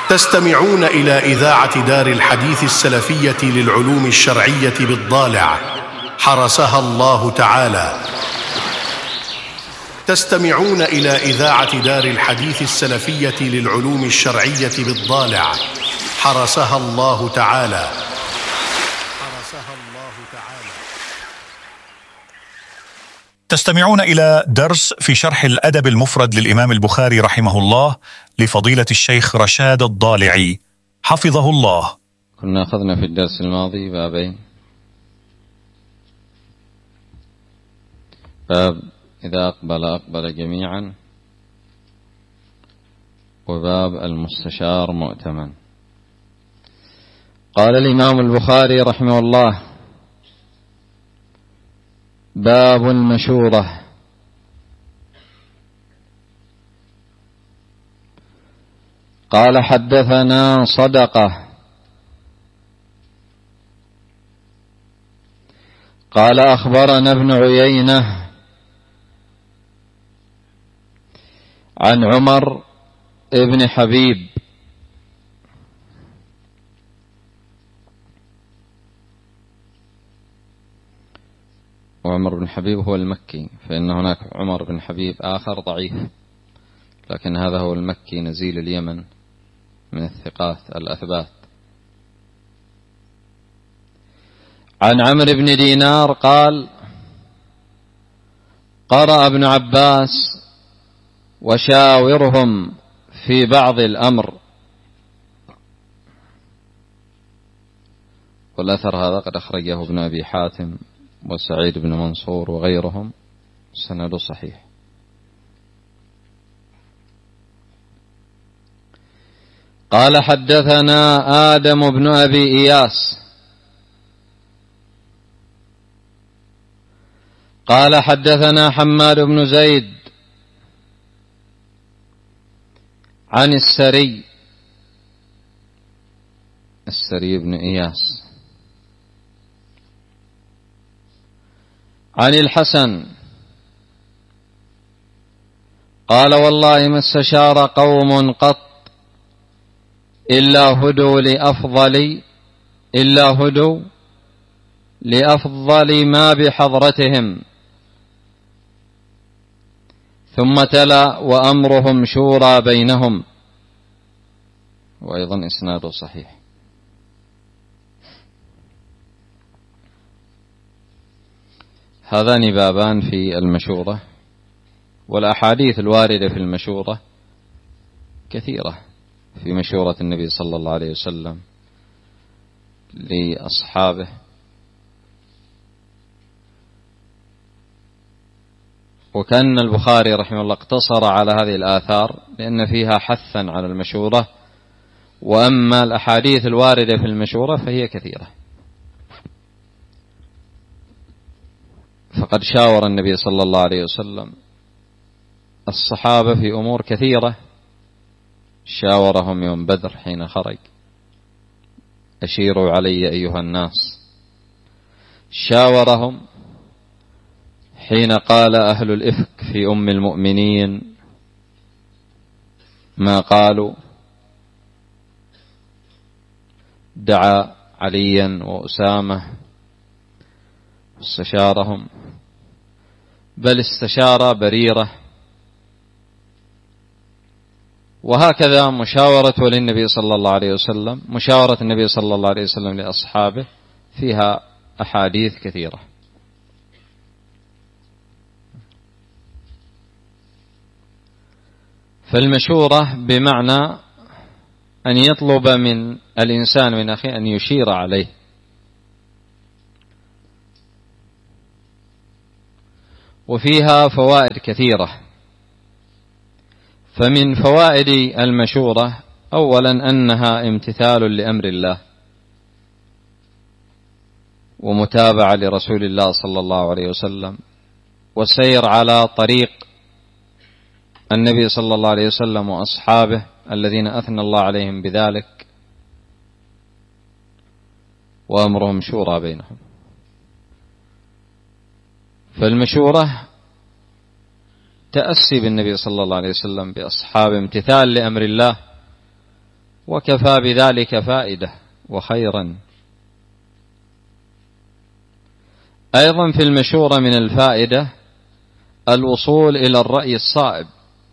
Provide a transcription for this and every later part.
تستمعون إلى إذاعة دار الحديث السلفية للعلوم الشرعية بالضالع حرسها الله تعالى. تستمعون إلى إذاعة دار الحديث السلفية للعلوم الشرعية بالضالع حرسها الله تعالى. تستمعون إلى درس في شرح الأدب المفرد للإمام البخاري رحمه الله لفضيلة الشيخ رشاد الضالعي حفظه الله. كنا أخذنا في الدرس الماضي بابين: باب إذا أقبل جميعا، وباب المستشار مؤتمن. قال الإمام البخاري رحمه الله: باب المشورة. قال: حدثنا صدقة قال: أخبرنا ابن عيينة عن عمر ابن حبيب وعمر بن حبيب هو المكي، فإن هناك عمر بن حبيب آخر ضعيف، لكن هذا هو المكي نزيل اليمن من الثقات الأثبات. عن عمرو بن دينار قال: قرأ ابن عباس: وشاورهم في بعض الأمر. والأثر هذا قد أخرجه ابن أبي حاتم وسعيد بن منصور وغيرهم، سند صحيح. قال: حدثنا آدم بن أبي إياس قال: حدثنا حماد بن زيد عن السري بن إياس عن الحسن قال: والله ما استشار قوم قط إلا هدوا لأفضل ما بحضرتهم. ثم تلا: وأمرهم شورى بينهم. وأيضا إسناده صحيح. هذان بابان في المشورة، والأحاديث الواردة في المشورة كثيرة، في مشورة النبي صلى الله عليه وسلم لأصحابه، وكان البخاري رحمه الله اقتصر على هذه الآثار لأن فيها حثا على المشورة، وأما الأحاديث الواردة في المشورة فهي كثيرة. فقد شاور النبي صلى الله عليه وسلم الصحابة في أمور كثيرة، شاورهم يوم بدر حين خرج: أشيروا علي أيها الناس. شاورهم حين قال أهل الإفك في أم المؤمنين ما قالوا، دعا عليا وأسامة استشارهم، بل استشار بريرة. وهكذا مشاورة النبي صلى الله عليه وسلم لأصحابه فيها أحاديث كثيرة. فالمشورة بمعنى أن يطلب من الإنسان من أخيه أن يشير عليه. وفيها فوائد كثيرة. فمن فوائد المشورة أولا أنها امتثال لأمر الله ومتابعة لرسول الله صلى الله عليه وسلم، وسير على طريق النبي صلى الله عليه وسلم وأصحابه الذين أثنى الله عليهم بذلك، وأمرهم شورى بينهم. فالمشورة تأسي بالنبي صلى الله عليه وسلم بأصحابه، امتثال لأمر الله وكفى بذلك فائدة وخيرا. أيضا في المشورة من الفائدة الوصول إلى الرأي الصائب،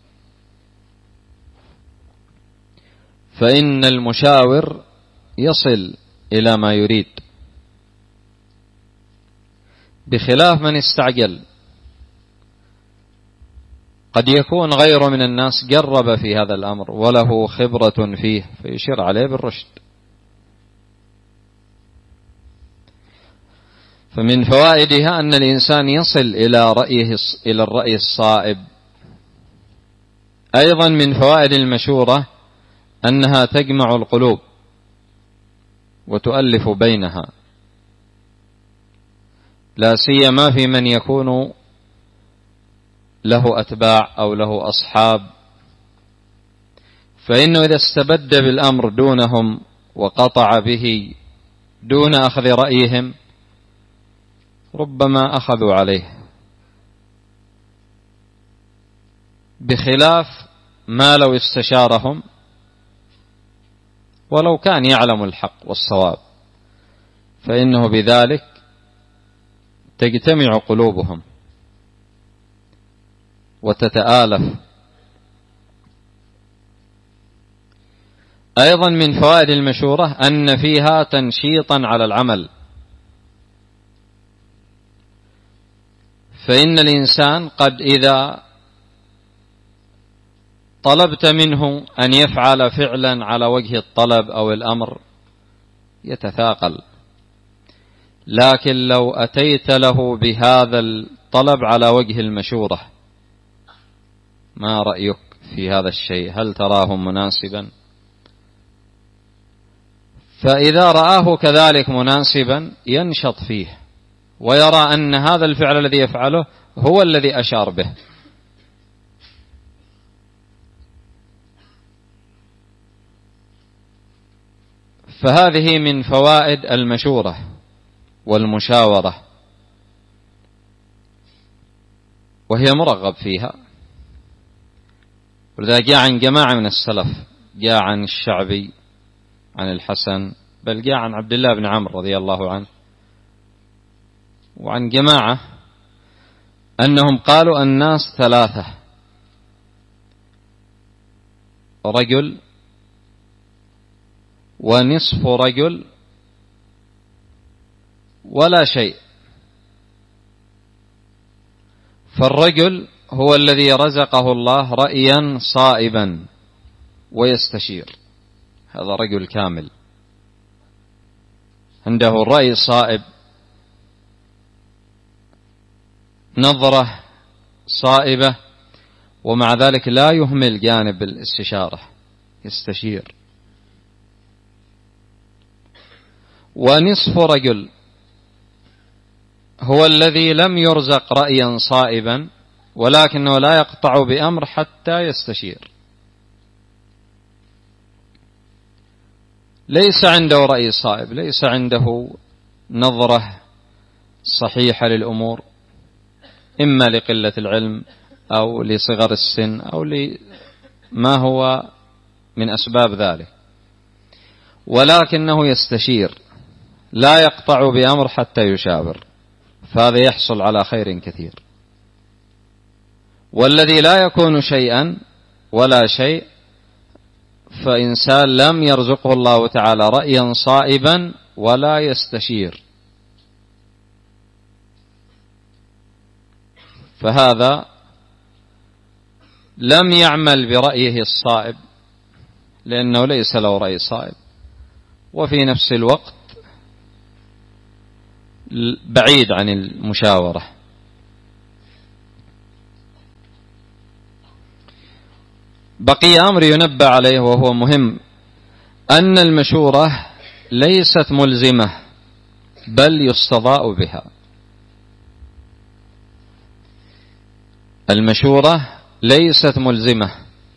فإن المشاور يصل إلى ما يريد، بخلاف من استعجل. قد يكون غيره من الناس جرب في هذا الأمر وله خبرة فيه فيشير عليه بالرشد. فمن فوائدها أن الإنسان يصل إلى الرأي الصائب. أيضا من فوائد المشورة أنها تجمع القلوب وتؤلف بينها، لا سيما في من يكون له أتباع أو له أصحاب، فإنه إذا استبد بالأمر دونهم وقطع به دون أخذ رأيهم ربما أخذوا عليه، بخلاف ما لو استشارهم ولو كان يعلم الحق والصواب، فإنه بذلك تجتمع قلوبهم وتتآلف. أيضا من فوائد المشورة أن فيها تنشيطا على العمل، فإن الإنسان قد إذا طلبت منه أن يفعل فعلا على وجه الطلب أو الأمر يتثاقل، لكن لو أتيت له بهذا الطلب على وجه المشورة: ما رأيك في هذا الشيء؟ هل تراه مناسبا؟ فإذا رآه كذلك مناسبا ينشط فيه ويرى أن هذا الفعل الذي يفعله هو الذي أشار به. فهذه من فوائد المشورة والمشاورة، وهي مرغب فيها. ولذا جاء عن جماعة من السلف، جاء عن الشعبي، عن الحسن، بل جاء عن عبد الله بن عمرو رضي الله عنه، وعن جماعة أنهم قالوا الناس ثلاثة: رجل ونصف رجل ولا شيء. فالرجل هو الذي رزقه الله رأيا صائبا ويستشير، هذا رجل كامل عنده الرأي الصائب، نظرة صائبة، ومع ذلك لا يهمل جانب الاستشارة، يستشير. ونصف رجل هو الذي لم يرزق رأيا صائبا ولكنه لا يقطع بأمر حتى يستشير، ليس عنده رأي صائب، ليس عنده نظرة صحيحة للأمور، إما لقلة العلم أو لصغر السن أو لما هو من أسباب ذلك، ولكنه يستشير، لا يقطع بأمر حتى يشاور، فهذا يحصل على خير كثير. والذي لا يكون شيئا ولا شيء فإنسان لم يرزقه الله تعالى رأيا صائبا ولا يستشير، فهذا لم يعمل برأيه الصائب لأنه ليس له رأي صائب، وفي نفس الوقت بعيد عن المشاورة. بقي أمر ينبه عليه وهو مهم، أن المشورة ليست ملزمة بل يستضاء بها. المشورة ليست ملزمة،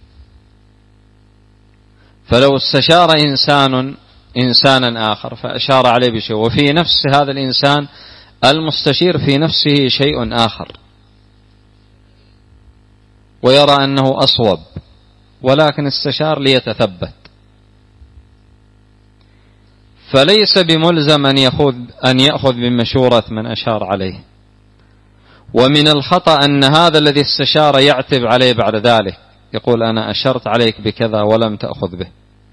فلو استشار إنسانا آخر فأشار عليه بشيء، وفي نفس هذا الإنسان المستشير في نفسه شيء آخر ويرى أنه أصوب، ولكن استشار ليتثبت، فليس بملزم أن يأخذ بمشورة من أشار عليه. ومن الخطأ أن هذا الذي استشار يعتب عليه بعد ذلك، يقول أنا أشرت عليك بكذا ولم تأخذ به.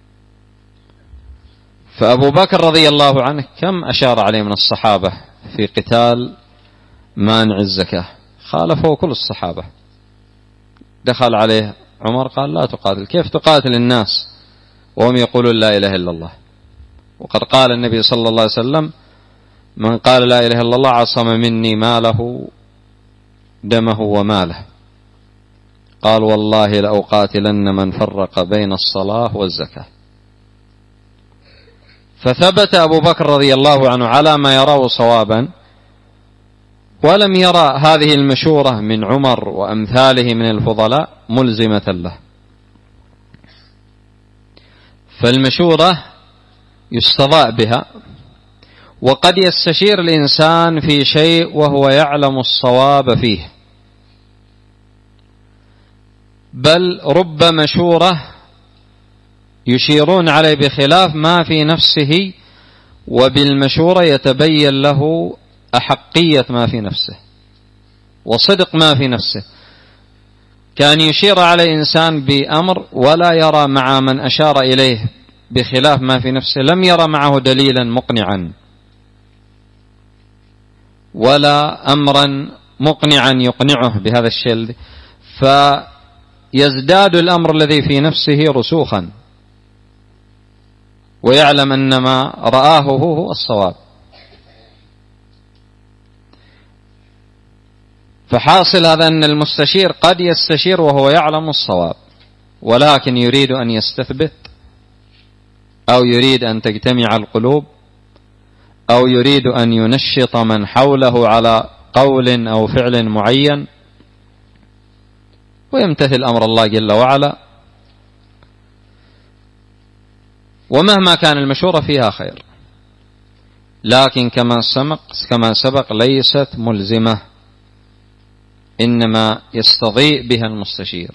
فأبو بكر رضي الله عنه كم أشار عليه من الصحابة في قتال مانع الزكاة، خالفه كل الصحابة. دخل عليه عمر قال لا تقاتل، كيف تقاتل الناس وهم يقولون لا إله إلا الله؟ وقد قال النبي صلى الله عليه وسلم من قال لا إله إلا الله عصم مني ماله دمه وماله. قال والله لأقاتلن من فرق بين الصلاة والزكاة. فثبت أبو بكر رضي الله عنه على ما يراه صوابا، ولم يرى هذه المشورة من عمر وأمثاله من الفضلاء ملزمة له. فالمشورة يستضاء بها، وقد يستشير الإنسان في شيء وهو يعلم الصواب فيه، بل رب مشورة يشيرون عليه بخلاف ما في نفسه، وبالمشورة يتبين له أحقية ما في نفسه وصدق ما في نفسه. كان يشير على إنسان بأمر ولا يرى مع من أشار إليه بخلاف ما في نفسه، لم يرى معه دليلا مقنعا ولا أمرا مقنعا يقنعه بهذا الشيء، فيزداد الأمر الذي في نفسه رسوخا، ويعلم أن ما رآه هو الصواب. فحاصل هذا أن المستشير قد يستشير وهو يعلم الصواب، ولكن يريد أن يستثبت، أو يريد أن تجتمع القلوب، أو يريد أن ينشط من حوله على قول أو فعل معين، ويمتثل أمر الله جل وعلا. ومهما كان المشورة فيها خير، لكن كما سبق ليست ملزمة، إنما يستضيء بها المستشير.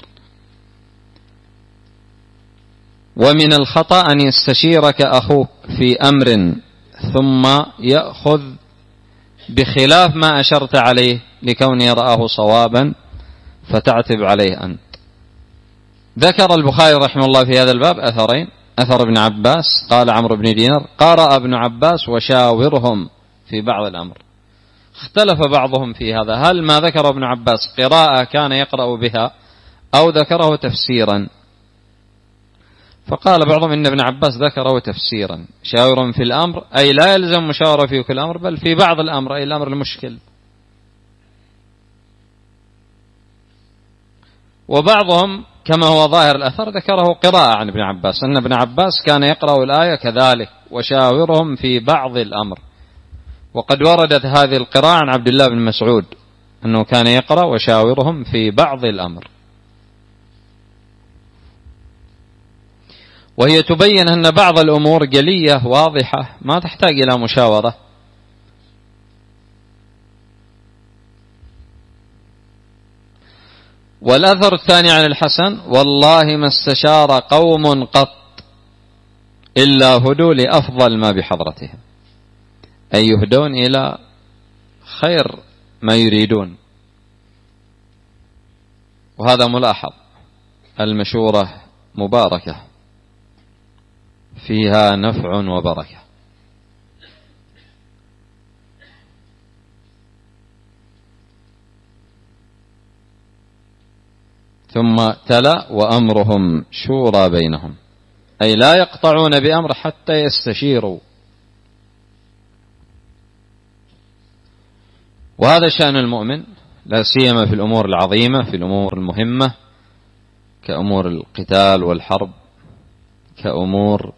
ومن الخطأ أن يستشيرك أخوك في أمر ثم يأخذ بخلاف ما أشرت عليه لكون يرآه صوابا فتعتب عليه أنت. ذكر البخاري رحمه الله في هذا الباب أثرين: أثر ابن عباس قال عمرو بن دينار قرأ ابن عباس وشاورهم في بعض الأمر. اختلف بعضهم في هذا، هل ما ذكر ابن عباس قراءة كان يقرأ بها أو ذكره تفسيرا؟ فقال بعضهم إن ابن عباس ذكره تفسيرا، شاورهم في الأمر أي لا يلزم مشاورة في كل أمر، بل في بعض الأمر أي الأمر المشكل. وبعضهم كما هو ظاهر الأثر ذكره قراءة عن ابن عباس، أن ابن عباس كان يقرأ الآية كذلك وشاورهم في بعض الأمر. وقد وردت هذه القراءة عن عبد الله بن مسعود أنه كان يقرأ وشاورهم في بعض الأمر، وهي تبين أن بعض الأمور جلية واضحة ما تحتاج إلى مشاورة. والأثر الثاني عن الحسن: والله ما استشار قوم قط إلا هدوا لأفضل ما بحضرتهم، أي يهدون إلى خير ما يريدون. وهذا ملاحظ، المشورة مباركة فيها نفع وبركة. ثم تلا: وأمرهم شورى بينهم، أي لا يقطعون بأمر حتى يستشيروا. وهذا شأن المؤمن، لا سيما في الأمور العظيمة، في الأمور المهمة كأمور القتال والحرب، كأمور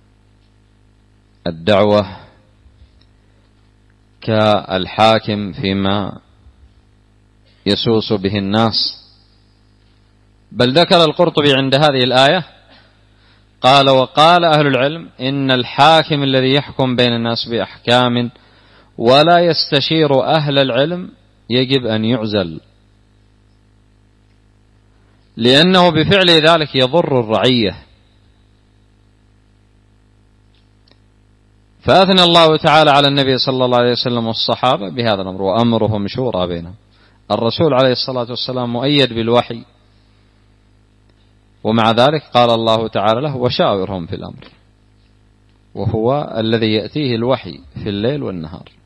الدعوة، كالحاكم فيما يسوس به الناس. بل ذكر القرطبي عند هذه الآية قال: وقال أهل العلم إن الحاكم الذي يحكم بين الناس بأحكام ولا يستشير أهل العلم يجب أن يعزل، لأنه بفعل ذلك يضر الرعية. فأثنى الله تعالى على النبي صلى الله عليه وسلم والصحابة بهذا الأمر، وأمرهم شورى بينهم. الرسول عليه الصلاة والسلام مؤيد بالوحي، ومع ذلك قال الله تعالى له: وشاورهم في الأمر، وهو الذي يأتيه الوحي في الليل والنهار.